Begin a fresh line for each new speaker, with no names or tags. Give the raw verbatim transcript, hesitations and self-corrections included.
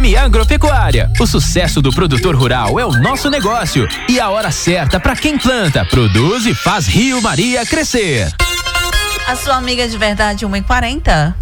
M Agropecuária. O sucesso do produtor rural é o nosso negócio e a hora certa para quem planta, produz e faz Rio Maria crescer.
A sua amiga de verdade, uma e quarenta.